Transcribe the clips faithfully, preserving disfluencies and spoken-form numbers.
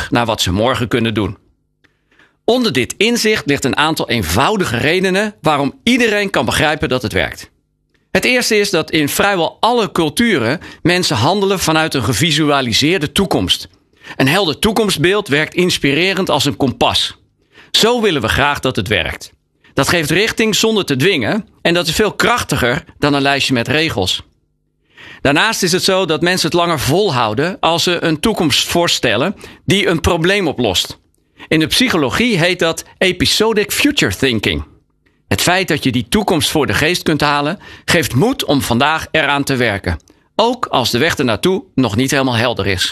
nieuwsgierig naar wat ze morgen kunnen doen. Onder dit inzicht ligt een aantal eenvoudige redenen waarom iedereen kan begrijpen dat het werkt. Het eerste is dat in vrijwel alle culturen mensen handelen vanuit een gevisualiseerde toekomst. Een helder toekomstbeeld werkt inspirerend als een kompas. Zo willen we graag dat het werkt. Dat geeft richting zonder te dwingen en dat is veel krachtiger dan een lijstje met regels. Daarnaast is het zo dat mensen het langer volhouden als ze een toekomst voorstellen die een probleem oplost. In de psychologie heet dat episodic future thinking. Het feit dat je die toekomst voor de geest kunt halen, geeft moed om vandaag eraan te werken. Ook als de weg ernaartoe nog niet helemaal helder is.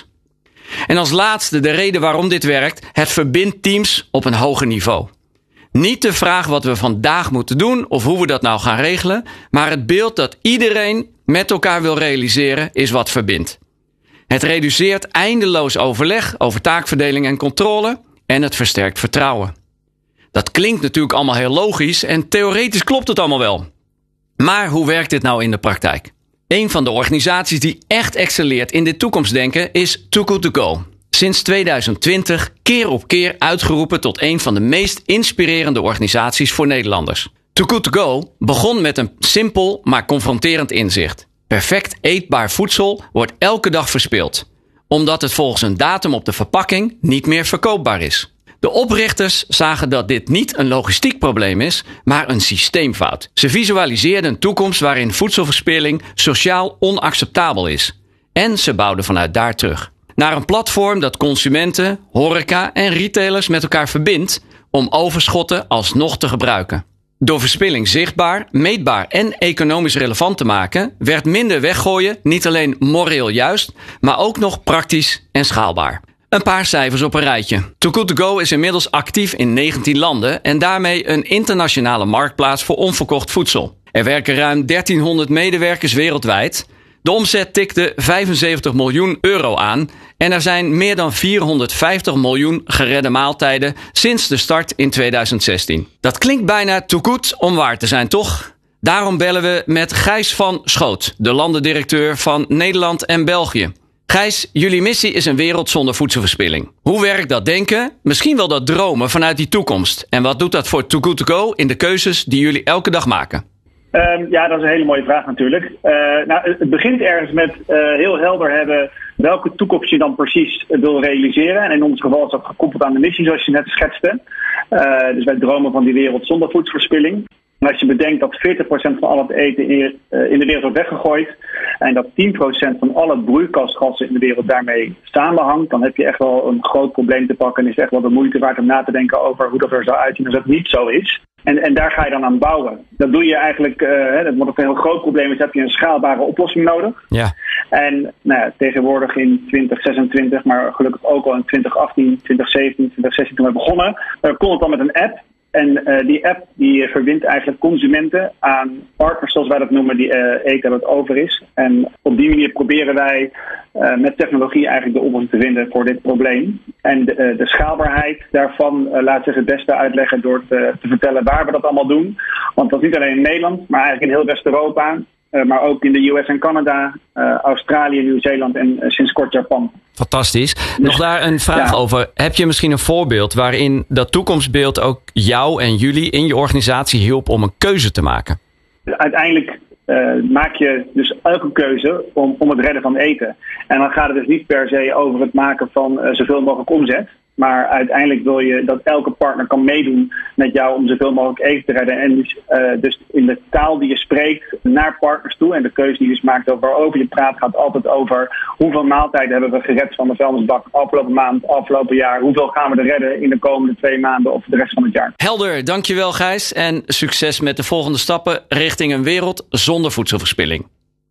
En als laatste de reden waarom dit werkt, het verbindt teams op een hoger niveau. Niet de vraag wat we vandaag moeten doen of hoe we dat nou gaan regelen, maar het beeld dat iedereen met elkaar wil realiseren is wat verbindt. Het reduceert eindeloos overleg over taakverdeling en controle en het versterkt vertrouwen. Dat klinkt natuurlijk allemaal heel logisch en theoretisch klopt het allemaal wel. Maar hoe werkt dit nou in de praktijk? Een van de organisaties die echt excelleert in dit toekomstdenken is Too Good To Go. Sinds tweeduizend twintig keer op keer uitgeroepen tot een van de meest inspirerende organisaties voor Nederlanders. Too Good To Go begon met een simpel maar confronterend inzicht. Perfect eetbaar voedsel wordt elke dag verspild, omdat het volgens een datum op de verpakking niet meer verkoopbaar is. De oprichters zagen dat dit niet een logistiek probleem is, maar een systeemfout. Ze visualiseerden een toekomst waarin voedselverspilling sociaal onacceptabel is. En ze bouwden vanuit daar terug. Naar een platform dat consumenten, horeca en retailers met elkaar verbindt om overschotten alsnog te gebruiken. Door verspilling zichtbaar, meetbaar en economisch relevant te maken, werd minder weggooien niet alleen moreel juist, maar ook nog praktisch en schaalbaar. Een paar cijfers op een rijtje. Too Good To Go is inmiddels actief in negentien landen en daarmee een internationale marktplaats voor onverkocht voedsel. Er werken ruim dertienhonderd medewerkers wereldwijd. De omzet tikte vijfenzeventig miljoen euro aan en er zijn meer dan vierhonderdvijftig miljoen geredde maaltijden sinds de start in tweeduizend zestien. Dat klinkt bijna too good om waar te zijn, toch? Daarom bellen we met Gijs van Schoot, de landendirecteur van Nederland en België. Gijs, jullie missie is een wereld zonder voedselverspilling. Hoe werkt dat denken? Misschien wel dat dromen vanuit die toekomst. En wat doet dat voor Too Good To Go in de keuzes die jullie elke dag maken? Um, ja, dat is een hele mooie vraag natuurlijk. Uh, nou, het begint ergens met uh, heel helder hebben welke toekomst je dan precies wil realiseren. En in ons geval is dat gekoppeld aan de missie zoals je net schetste. Uh, dus wij dromen van die wereld zonder voedselverspilling. En als je bedenkt dat veertig procent van al het eten in, uh, in de wereld wordt weggegooid en dat tien procent van alle broeikasgassen in de wereld daarmee samenhangt, dan heb je echt wel een groot probleem te pakken en is echt wel de moeite waard om na te denken over hoe dat er zou uitzien als dat niet zo is. En, en daar ga je dan aan bouwen. Dat doe je eigenlijk, uh, dat wordt een heel groot probleem is, heb je een schaalbare oplossing nodig. Ja. En nou ja, tegenwoordig in twintig zesentwintig, maar gelukkig ook al in twintig achttien, twintig zeventien, twintig zestien toen we begonnen, uh, kon het dan met een app. En uh, die app die verbindt eigenlijk consumenten aan partners, zoals wij dat noemen, die uh, eten dat over is. En op die manier proberen wij uh, met technologie eigenlijk de oplossing te vinden voor dit probleem. En de, uh, de schaalbaarheid daarvan uh, laat zich het beste uitleggen door te, te vertellen waar we dat allemaal doen. Want dat is niet alleen in Nederland, maar eigenlijk in heel West-Europa. Uh, maar ook in de U S en Canada, uh, Australië, Nieuw-Zeeland en uh, sinds kort Japan. Fantastisch. Dus, nog daar een vraag ja. over. Heb je misschien een voorbeeld waarin dat toekomstbeeld ook jou en jullie in je organisatie hielp om een keuze te maken? Uiteindelijk uh, maak je dus elke keuze om, om het redden van eten. En dan gaat het dus niet per se over het maken van uh, zoveel mogelijk omzet. Maar uiteindelijk wil je dat elke partner kan meedoen met jou om zoveel mogelijk eten te redden. En dus, uh, dus in de taal die je spreekt naar partners toe en de keuze die je dus maakt over waarover je praat gaat altijd over hoeveel maaltijden hebben we gered van de vuilnisbak afgelopen maand, afgelopen jaar. Hoeveel gaan we er redden in de komende twee maanden of de rest van het jaar. Helder, dankjewel Gijs en succes met de volgende stappen richting een wereld zonder voedselverspilling.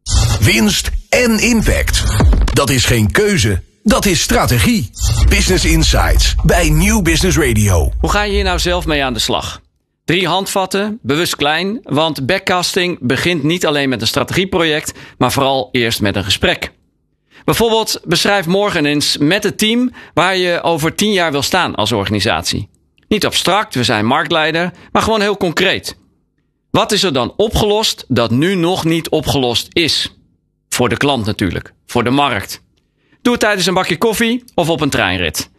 Winst en impact. Dat is geen keuze. Dat is strategie. Business Insights bij Nieuw Business Radio. Hoe ga je hier nou zelf mee aan de slag? Drie handvatten, bewust klein, want backcasting begint niet alleen met een strategieproject, maar vooral eerst met een gesprek. Bijvoorbeeld beschrijf morgen eens met het team waar je over tien jaar wil staan als organisatie. Niet abstract, we zijn marktleider, maar gewoon heel concreet. Wat is er dan opgelost dat nu nog niet opgelost is? Voor de klant natuurlijk, voor de markt. Doe het tijdens een bakje koffie of op een treinrit.